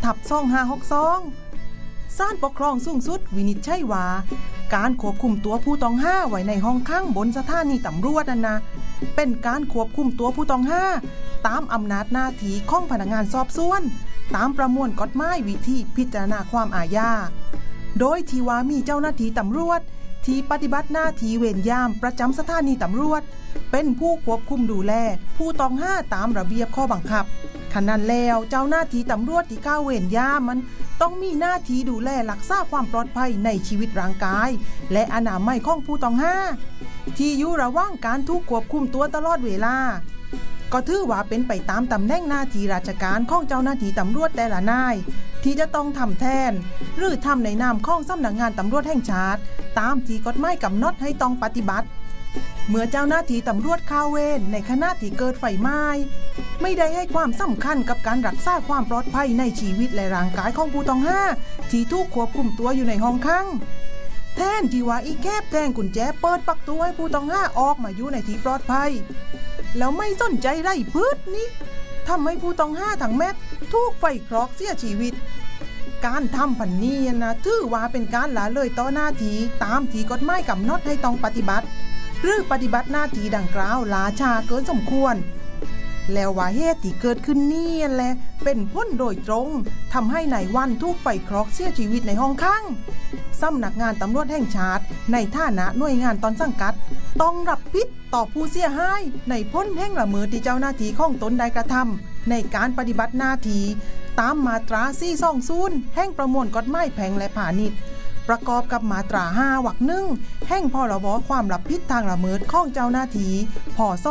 ศาลปกครองสูงสุดวินิจฉัยว่าการควบคุมตัวผู้ต้องหาไว้ในห้องขังบนสถานีตำรวจนั้นนะเป็นการควบคุมตัวผู้ต้องหาตามอำนาจหน้าที่ของพนักงานสอบสวนตามประมวลกฎหมายวิธีพิจารณาความอาญาโดยที่ว่ามีเจ้าหน้าที่ตำรวจที่ปฏิบัติหน้าที่เวรยามประจำสถานีตำรวจเป็นผู้ควบคุมดูแลผู้ต้องหาตามระเบียบข้อบังคับขณะนั้นแล้วเจ้าหน้าที่ตำรวจที่เข้าเวรยามมันต้องมีหน้าที่ดูแลรักษาความปลอดภัยในชีวิตร่างกายและอนามัยของผู้ต้องหาที่อยู่ระหว่างการถูกควบคุมตัวตลอดเวลาก็ถือว่าเป็นไปตามตำแหน่งหน้าที่ราชการของเจ้าหน้าที่ตำรวจแต่ละนายที่จะต้องทำแทนหรือทำในนามของสำนักงานตำรวจแห่งชาติตามที่กฎหมายกำหนดให้ต้องปฏิบัติเมื่อเจ้าหน้าที่ตำรวจเข้าเวรในขณะที่เกิดไฟไหม้ไม่ได้ให้ความสำคัญกับการรักษาความปลอดภัยในชีวิตและร่างกายของผู้ต้องหาที่ถูกควบคุมตัวอยู่ในห้องขังแทนที่ว่าอีแคบแทงกุญแจเปิดประตูให้ผู้ต้องหาออกมาอยู่ในที่ปลอดภัยแล้วไม่สนใจไร้พืชนี้ทำให้ผู้ต้องหาทั้งแม็กถูกไฟคลอกเสียชีวิตการทำพันนี้นะถือว่าเป็นการละเลยต่อหน้าที่ตามที่กฎหมายกำหนดให้ต้องปฏิบัติหรือปฏิบัติหน้าที่ดังกล่าวล้าช้าเกินสมควรแล้วว่าเหตุที่เกิดขึ้นนี่แหละเป็นผลโดยตรงทำให้นายวันถูกไฟคลอกเสียชีวิตในห้องขังสำนักงานตำรวจแห่งชาติในฐานะหน่วยงานต้นสังกัดต้องรับผิดต่อผู้เสียหายในพ้นแห่งละเมิดที่เจ้าหน้าที่ของตนได้กระทำในการปฏิบัติหน้าที่ตามมาตรา420แห่งประมวลกฎหมายแพ่งและพาณิชย์ประกอบกับมาตรา5วรรค 1แห่งพรบความรับผิดทางละเมิดของเจ้าหน้าที่พ.ศ.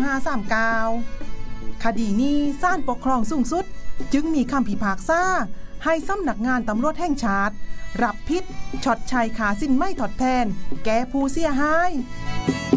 2539คดีนี้ศาลปกครองสูงสุดจึงมีคำพิพากษาให้สำนักงานตำรวจแห่งชาติรับผิดชดใช้ค่าสินไหมทดแทนแก่ผู้เสียหาย